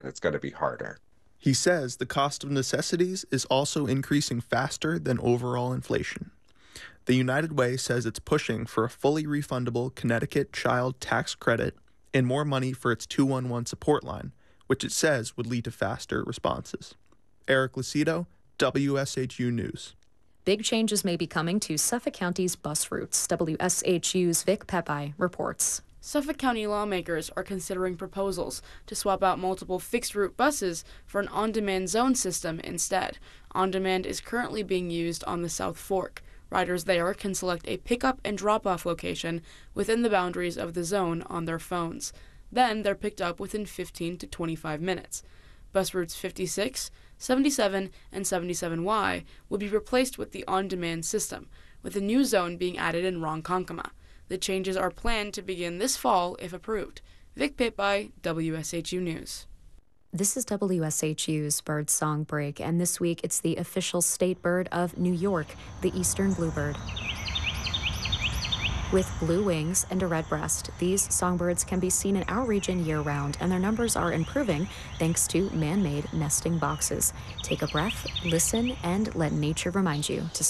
It's going to be harder. He says the cost of necessities is also increasing faster than overall inflation. The United Way says it's pushing for a fully refundable Connecticut child tax credit and more money for its 211 support line, which it says would lead to faster responses. Eric Lucido, WSHU News. Big changes may be coming to Suffolk County's bus routes. WSHU's Vic Pepe reports. Suffolk County lawmakers are considering proposals to swap out multiple fixed-route buses for an on-demand zone system instead. On-demand is currently being used on the South Fork. Riders there can select a pickup and drop-off location within the boundaries of the zone on their phones. Then they're picked up within 15 to 25 minutes. Bus routes 56, 77, and 77Y would be replaced with the on-demand system, with a new zone being added in Ronkonkoma. The changes are planned to begin this fall if approved. Vic Pepe, WSHU News. This is WSHU's Bird Song Break, and this week it's the official state bird of New York, the eastern bluebird. With blue wings and a red breast, these songbirds can be seen in our region year-round, and their numbers are improving thanks to man-made nesting boxes. Take a breath, listen, and let nature remind you to